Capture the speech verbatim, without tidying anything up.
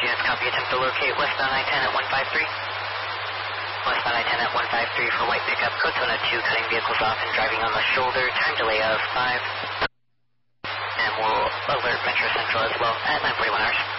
units, copy, attempt to locate westbound I ten at one five three. Westbound I ten at one five three for white pickup, Cotona two, cutting vehicles off and driving on the shoulder, time delay of five. And we'll alert Metro Central as well at nine forty-one hours.